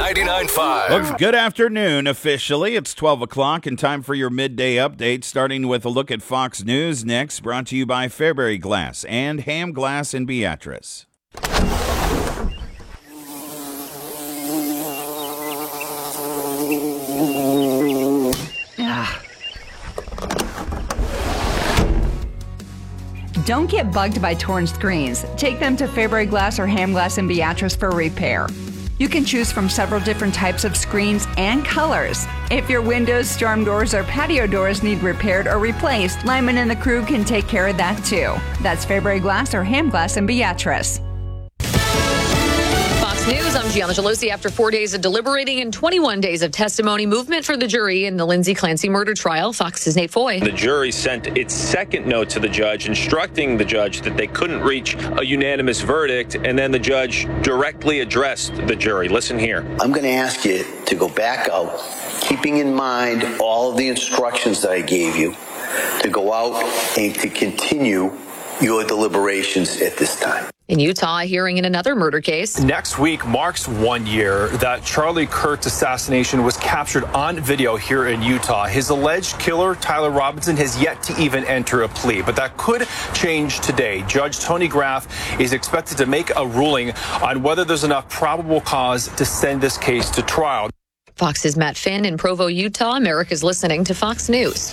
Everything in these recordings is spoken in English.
99.5. Well, good afternoon, officially. It's 12 o'clock and time for your midday update, starting with a look at Fox News next, brought to you by Fairbury Glass and Ham Glass in Beatrice. Don't get bugged by torn screens. Take them to Fairbury Glass or Ham Glass in Beatrice for repair. You can choose from several different types of screens and colors. If your windows, storm doors, or patio doors need repaired or replaced, Lyman and the crew can take care of that too. That's Fairbury Glass or Ham Glass in Beatrice. News, I'm Gianna Gelosi. After 4 days of deliberating and 21 days of testimony, movement for the jury in the Lindsay Clancy murder trial. Fox's Nate Foy. The jury sent its second note to the judge, instructing the judge that they couldn't reach a unanimous verdict, and then the judge directly addressed the jury. Listen here. I'm going to ask you to go back out, keeping in mind all of the instructions that I gave you, to go out and to continue your deliberations at this time. In Utah, a hearing in another murder case. Next week marks 1 year that Charlie Kirk's assassination was captured on video here in Utah. His alleged killer, Tyler Robinson, has yet to even enter a plea, but that could change today. Judge Tony Graff is expected to make a ruling on whether there's enough probable cause to send this case to trial. Fox's Matt Finn in Provo, Utah. America's listening to Fox News.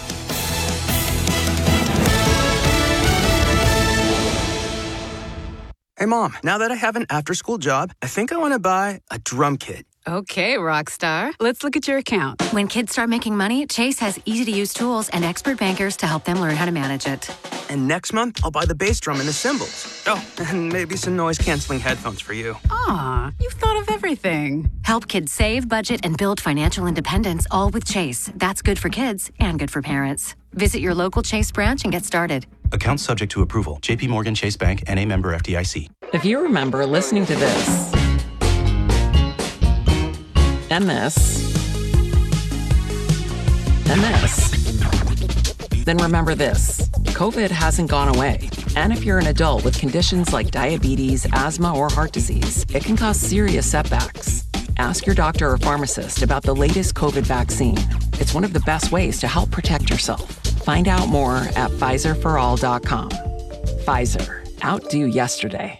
Hey, Mom, now that I have an after-school job, I think I want to buy a drum kit. Okay, Rockstar. Let's look at your account. When kids start making money, Chase has easy-to-use tools and expert bankers to help them learn how to manage it. And next month, I'll buy the bass drum and the cymbals. Oh, and maybe some noise-canceling headphones for you. Aw, you've thought of everything. Help kids save, budget, and build financial independence, all with Chase. That's good for kids and good for parents. Visit your local Chase branch and get started. Account subject to approval. JP Morgan Chase Bank, N.A. member FDIC. If you remember listening to this, and this, and this, then remember this. COVID hasn't gone away. And if you're an adult with conditions like diabetes, asthma, or heart disease, it can cause serious setbacks. Ask your doctor or pharmacist about the latest COVID vaccine. It's one of the best ways to help protect yourself. Find out more at PfizerForAll.com. Pfizer. Outdo yesterday.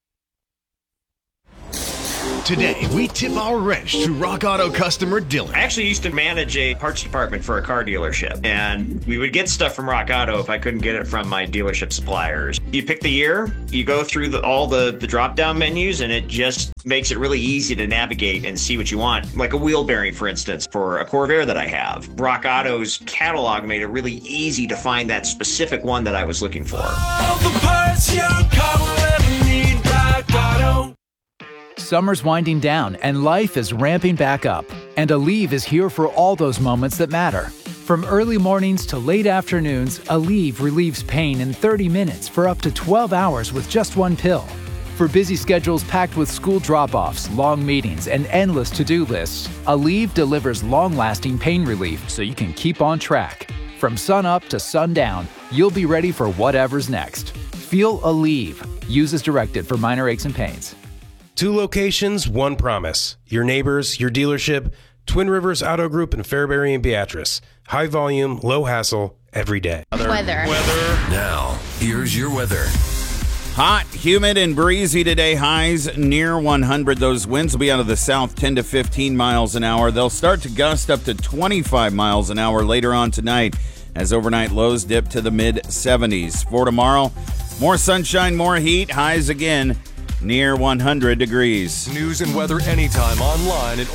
Today, we tip our wrench to Rock Auto customer Dylan. I actually used to manage a parts department for a car dealership, and we would get stuff from Rock Auto if I couldn't get it from my dealership suppliers. You pick the year, you go through all the drop-down menus, and it just makes it really easy to navigate and see what you want. Like a wheel bearing, for instance, for a Corvair that I have. Rock Auto's catalog made it really easy to find that specific one that I was looking for. All the parts your car will ever need, Rock Auto. Summer's winding down and life is ramping back up. And Aleve is here for all those moments that matter. From early mornings to late afternoons, Aleve relieves pain in 30 minutes for up to 12 hours with just one pill. For busy schedules packed with school drop-offs, long meetings, and endless to-do lists, Aleve delivers long-lasting pain relief so you can keep on track. From sun up to sundown, you'll be ready for whatever's next. Feel Aleve. Use as directed for minor aches and pains. 2 locations, 1 promise. Your neighbors, your dealership, Twin Rivers Auto Group in Fairbury and Beatrice. High volume, low hassle, every day. Weather. Now, here's your weather. Hot, humid, and breezy today. Highs near 100. Those winds will be out of the south, 10 to 15 miles an hour. They'll start to gust up to 25 miles an hour later on tonight as overnight lows dip to the mid-70s. For tomorrow, more sunshine, more heat. Highs again near 100 degrees. News and weather anytime online at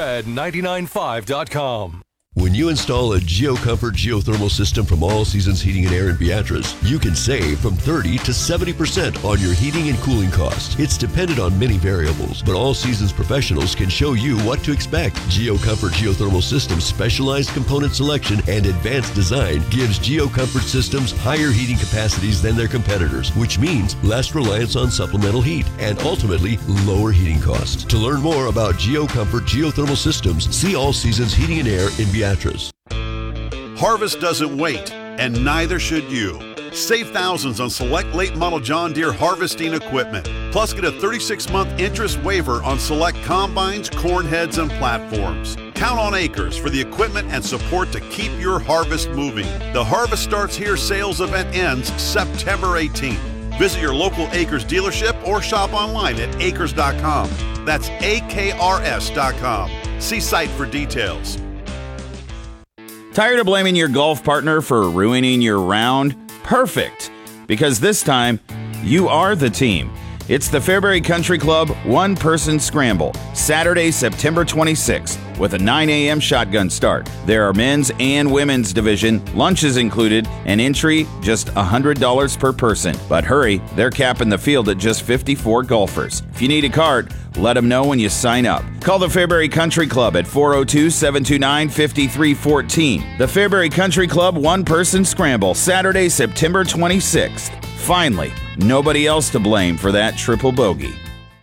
allred995.com. When you install a GeoComfort geothermal system from All Seasons Heating and Air in Beatrice, you can save from 30 to 70% on your heating and cooling costs. It's dependent on many variables, but All Seasons professionals can show you what to expect. GeoComfort geothermal systems' specialized component selection and advanced design gives GeoComfort systems higher heating capacities than their competitors, which means less reliance on supplemental heat and ultimately lower heating costs. To learn more about GeoComfort geothermal systems, see All Seasons Heating and Air in Beatrice. Harvest doesn't wait, and neither should you. Save thousands on select late model John Deere harvesting equipment. Plus, get a 36-month interest waiver on select combines, corn heads, and platforms. Count on Acres for the equipment and support to keep your harvest moving. The Harvest Starts Here sales event ends September 18th. Visit your local Acres dealership or shop online at acres.com. That's AKRS.com. See site for details. Tired of blaming your golf partner for ruining your round? Perfect, because this time, you are the team. It's the Fairbury Country Club one-person scramble, Saturday, September 26th, with a 9 a.m. shotgun start. There are men's and women's division, lunches included, and entry just $100 per person. But hurry, they're capping the field at just 54 golfers. If you need a cart, let them know when you sign up. Call the Fairbury Country Club at 402-729-5314. The Fairbury Country Club one-person scramble, Saturday, September 26th. Finally, nobody else to blame for that triple bogey.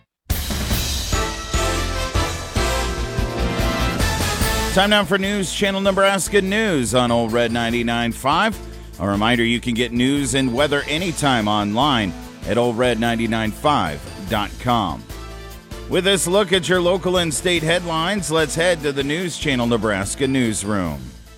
Time now for News Channel Nebraska News on Old Red 99.5. A reminder, you can get news and weather anytime online at oldred995.com. With this look at your local and state headlines, let's head to the News Channel Nebraska newsroom.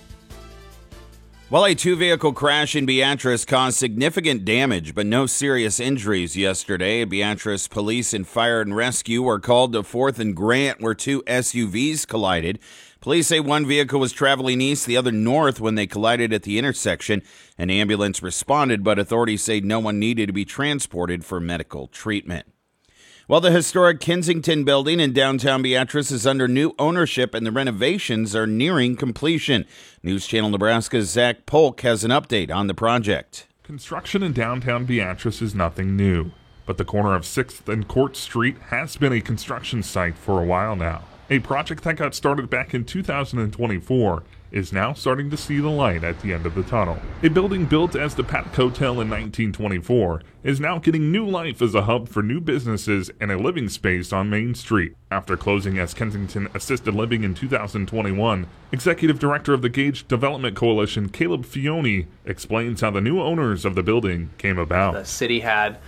Well, a two-vehicle crash in Beatrice caused significant damage, but no serious injuries yesterday. Beatrice Police and Fire and Rescue were called to 4th and Grant, where two SUVs collided. Police say one vehicle was traveling east, the other north when they collided at the intersection. An ambulance responded, but authorities say no one needed to be transported for medical treatment. Well, the historic Kensington building in downtown Beatrice is under new ownership and the renovations are nearing completion. News Channel Nebraska's Zach Polk has an update on the project. Construction in downtown Beatrice is nothing new, but the corner of 6th and Court Street has been a construction site for a while now. A project that got started back in 2024 is now starting to see the light at the end of the tunnel. A building built as the Paddock Hotel in 1924 is now getting new life as a hub for new businesses and a living space on Main Street. After closing as Kensington Assisted Living in 2021, Executive Director of the Gage Development Coalition, Caleb Fione, explains how the new owners of the building came about. The city had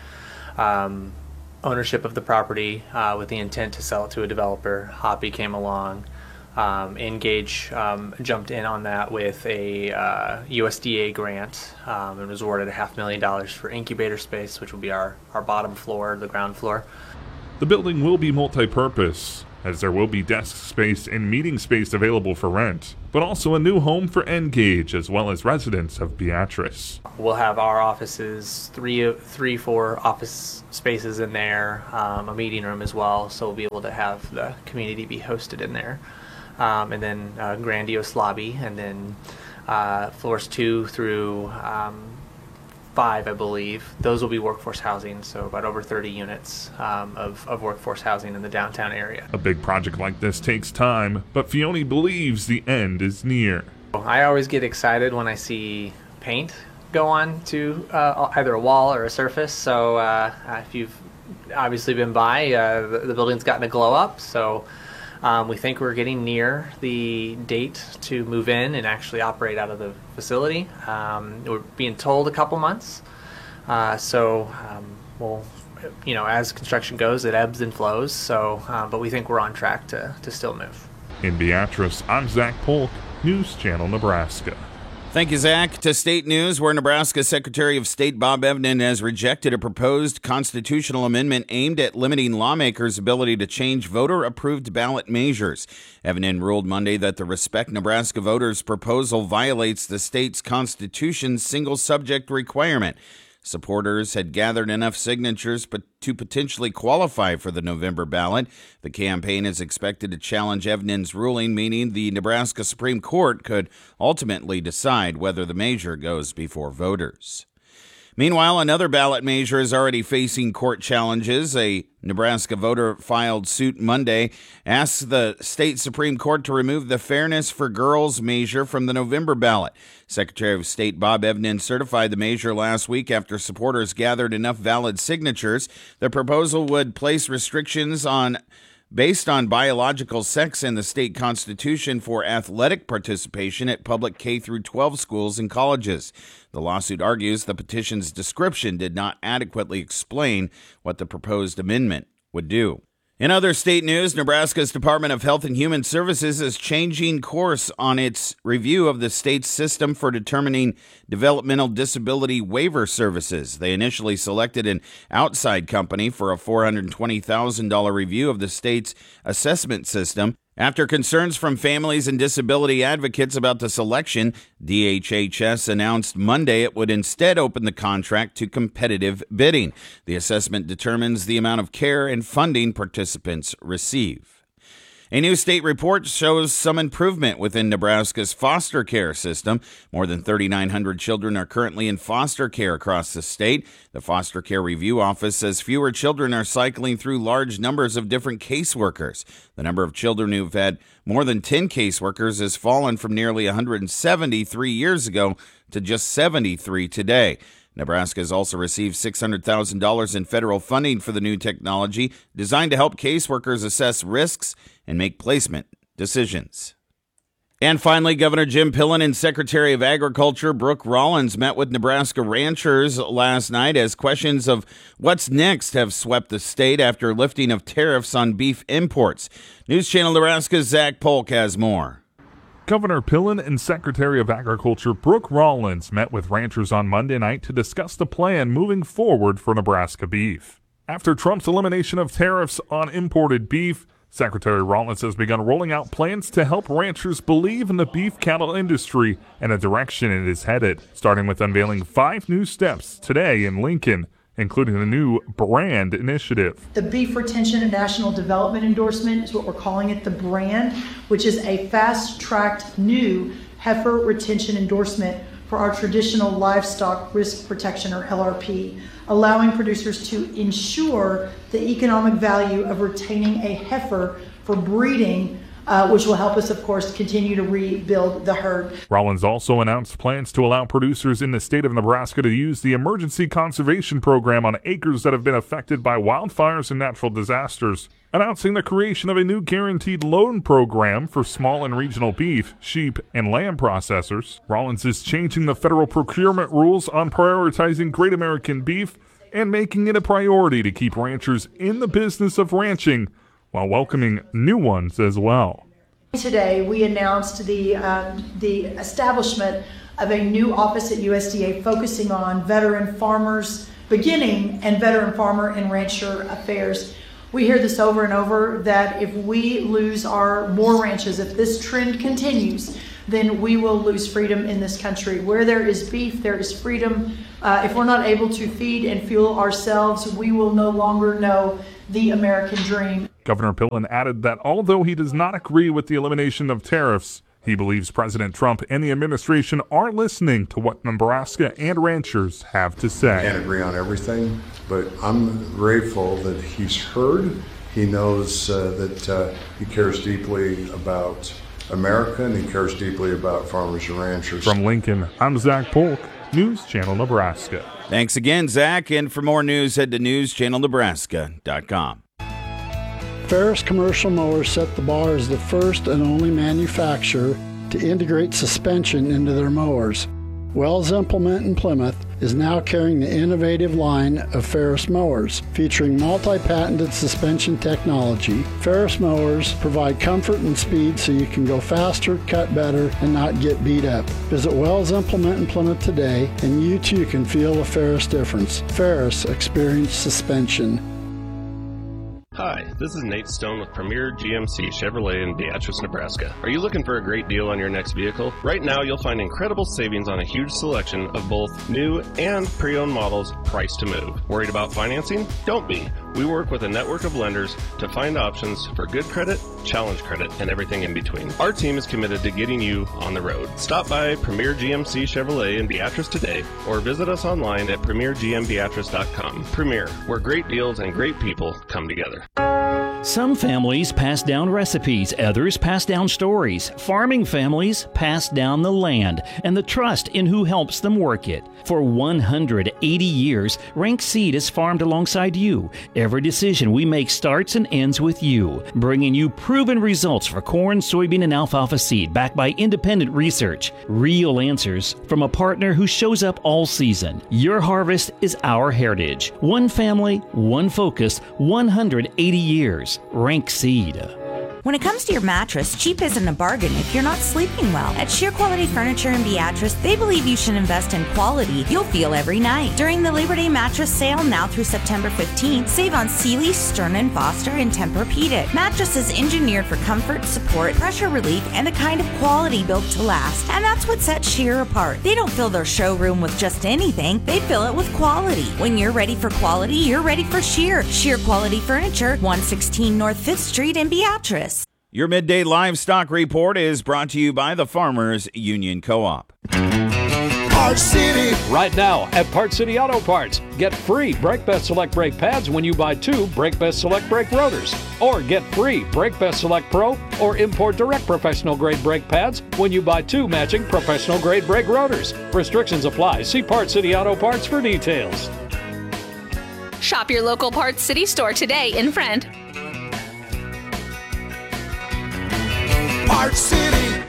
ownership of the property with the intent to sell it to a developer. Hoppy came along. Engage jumped in on that with a USDA grant and was awarded $500,000 for incubator space, which will be our bottom floor, the ground floor. The building will be multi-purpose, as there will be desk space and meeting space available for rent, but also a new home for Engage as well as residents of Beatrice. We'll have our offices, four office spaces in there, a meeting room as well, so we'll be able to have the community be hosted in there. And then grandiose lobby, and then floors 2 through 5, I believe. Those will be workforce housing, so about over 30 units of workforce housing in the downtown area. A big project like this takes time, but Fione believes the end is near. I always get excited when I see paint go on to either a wall or a surface, so if you've obviously been by, the building's gotten a glow up, so we think we're getting near the date to move in and actually operate out of the facility. We're being told a couple months. We'll, as construction goes, it ebbs and flows. But we think we're on track to still move. In Beatrice, I'm Zach Polk, News Channel Nebraska. Thank you, Zach. To state news, where Nebraska Secretary of State Bob Evnen has rejected a proposed constitutional amendment aimed at limiting lawmakers' ability to change voter-approved ballot measures. Evnen ruled Monday that the Respect Nebraska Voters proposal violates the state's constitution's single-subject requirement. Supporters had gathered enough signatures to potentially qualify for the November ballot. The campaign is expected to challenge Evnen's ruling, meaning the Nebraska Supreme Court could ultimately decide whether the measure goes before voters. Meanwhile, another ballot measure is already facing court challenges. A Nebraska voter filed suit Monday, asks the state Supreme Court to remove the Fairness for Girls measure from the November ballot. Secretary of State Bob Evnen certified the measure last week after supporters gathered enough valid signatures. The proposal would place restrictions on based on biological sex in the state constitution for athletic participation at public K-12 schools and colleges. The lawsuit argues the petition's description did not adequately explain what the proposed amendment would do. In other state news, Nebraska's Department of Health and Human Services is changing course on its review of the state's system for determining developmental disability waiver services. They initially selected an outside company for a $420,000 review of the state's assessment system. After concerns from families and disability advocates about the selection, DHHS announced Monday it would instead open the contract to competitive bidding. The assessment determines the amount of care and funding participants receive. A new state report shows some improvement within Nebraska's foster care system. More than 3,900 children are currently in foster care across the state. The Foster Care Review Office says fewer children are cycling through large numbers of different caseworkers. The number of children who've had more than 10 caseworkers has fallen from nearly 173 years ago to just 73 today. Nebraska has also received $600,000 in federal funding for the new technology designed to help caseworkers assess risks and make placement decisions. And finally, Governor Jim Pillen and Secretary of Agriculture Brooke Rollins met with Nebraska ranchers last night as questions of what's next have swept the state after lifting of tariffs on beef imports. News Channel Nebraska's Zach Polk has more. Governor Pillen and Secretary of Agriculture Brooke Rollins met with ranchers on Monday night to discuss the plan moving forward for Nebraska beef. After Trump's elimination of tariffs on imported beef, Secretary Rollins has begun rolling out plans to help ranchers believe in the beef cattle industry and the direction it is headed, starting with unveiling 5 new steps today in Lincoln, including the new brand initiative. The Beef Retention and National Development Endorsement is what we're calling it, the brand, which is a fast-tracked new heifer retention endorsement for our traditional livestock risk protection, or LRP, allowing producers to ensure the economic value of retaining a heifer for breeding, which will help us, of course, continue to rebuild the herd. Rollins also announced plans to allow producers in the state of Nebraska to use the Emergency Conservation Program on acres that have been affected by wildfires and natural disasters, announcing the creation of a new guaranteed loan program for small and regional beef, sheep, and lamb processors. Rollins is changing the federal procurement rules on prioritizing Great American beef and making it a priority to keep ranchers in the business of ranching, while welcoming new ones as well. Today, we announced the establishment of a new office at USDA focusing on veteran farmers beginning and veteran farmer and rancher affairs. We hear this over and over that if we lose more ranches, if this trend continues, then we will lose freedom in this country. Where there is beef, there is freedom. If we're not able to feed and fuel ourselves, we will no longer know the American dream. Governor Pillen added that although he does not agree with the elimination of tariffs, he believes President Trump and the administration are listening to what Nebraska and ranchers have to say. I can't agree on everything, but I'm grateful that he's heard. He knows that he cares deeply about America, and he cares deeply about farmers and ranchers. From Lincoln, I'm Zach Polk, News Channel Nebraska. Thanks again, Zach. And for more news, head to newschannelnebraska.com. Ferris Commercial Mowers set the bar as the first and only manufacturer to integrate suspension into their mowers. Wells Implement in Plymouth is now carrying the innovative line of Ferris mowers, featuring multi-patented suspension technology. Ferris mowers provide comfort and speed so you can go faster, cut better, and not get beat up. Visit Wells Implement in Plymouth today, and you too can feel a Ferris difference. Ferris Experience Suspension. Hi, this is Nate Stone with Premier GMC Chevrolet in Beatrice, Nebraska. Are you looking for a great deal on your next vehicle? Right now, you'll find incredible savings on a huge selection of both new and pre-owned models priced to move. Worried about financing? Don't be. We work with a network of lenders to find options for good credit, challenge credit, and everything in between. Our team is committed to getting you on the road. Stop by Premier GMC Chevrolet in Beatrice today, or visit us online at premiergmbeatrice.com. Premier, where great deals and great people come together. Some families pass down recipes, others pass down stories. Farming families pass down the land and the trust in who helps them work it. For 180 years, Rank Seed has farmed alongside you. Every decision we make starts and ends with you, bringing you proven results for corn, soybean, and alfalfa seed backed by independent research. Real answers from a partner who shows up all season. Your harvest is our heritage. One family, one focus, 180 years. Rank Seed. When it comes to your mattress, cheap isn't a bargain if you're not sleeping well. At Sheer Quality Furniture in Beatrice, they believe you should invest in quality you'll feel every night. During the Labor Day mattress sale now through September 15th, save on Sealy, Stearns & Foster, and Tempur-Pedic. Mattresses engineered for comfort, support, pressure relief, and the kind of quality built to last. And that's what sets Sheer apart. They don't fill their showroom with just anything, they fill it with quality. When you're ready for quality, you're ready for Sheer. Sheer Quality Furniture, 116 North 5th Street in Beatrice. Your Midday Livestock Report is brought to you by the Farmers Union Co-op. Parts City. Right now at Parts City Auto Parts, get free Brake Best Select brake pads when you buy 2 Brake Best Select brake rotors. Or get free Brake Best Select Pro or Import Direct professional grade brake pads when you buy 2 matching professional grade brake rotors. Restrictions apply. See Parts City Auto Parts for details. Shop your local Parts City store today in Friend. Parts City.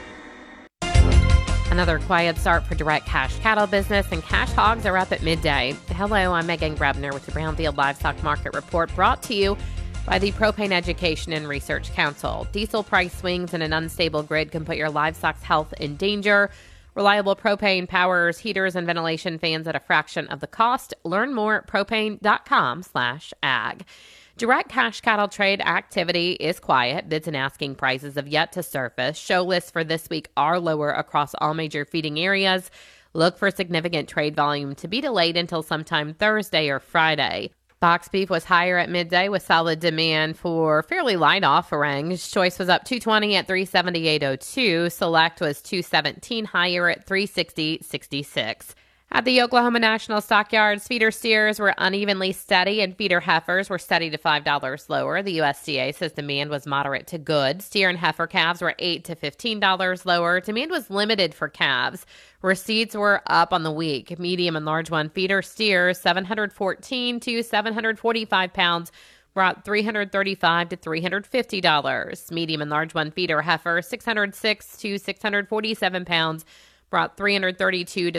Another quiet start for direct cash cattle business, and cash hogs are up at midday. Hello, I'm Megan Grebner with the Brownfield Livestock Market Report, brought to you by the Propane Education and Research Council. Diesel price swings and an unstable grid can put your livestock's health in danger. Reliable propane powers heaters and ventilation fans at a fraction of the cost. Learn more at propane.com/ag. Direct cash cattle trade activity is quiet. Bids and asking prices have yet to surface. Show lists for this week are lower across all major feeding areas. Look for significant trade volume to be delayed until sometime Thursday or Friday. Box beef was higher at midday with solid demand for fairly light offerings. Choice was up $2.20 at $378.02. Select was $2.17 higher at $360.66. At the Oklahoma National Stockyards, feeder steers were unevenly steady and feeder heifers were steady to $5 lower. The USDA says demand was moderate to good. Steer and heifer calves were $8 to $15 lower. Demand was limited for calves. Receipts were up on the week. Medium and large one feeder steers, 714 to 745 pounds, brought $335 to $350. Medium and large one feeder heifer, 606 to 647 pounds, brought $332 to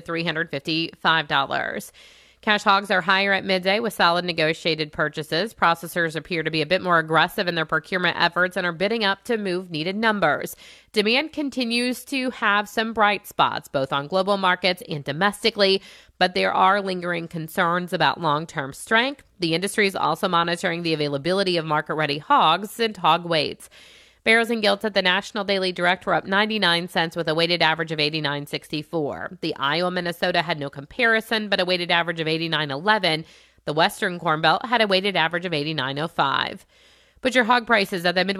$355. Cash hogs are higher at midday with solid negotiated purchases. Processors appear to be a bit more aggressive in their procurement efforts and are bidding up to move needed numbers. Demand continues to have some bright spots, both on global markets and domestically, but there are lingering concerns about long-term strength. The industry is also monitoring the availability of market-ready hogs and hog weights. Barrows and Gilts at the National Daily Direct were up 99 cents with a weighted average of 89.64. The Iowa Minnesota had no comparison, but a weighted average of 89.11. The Western Corn Belt had a weighted average of 89.05. Butcher hog prices at the Midwest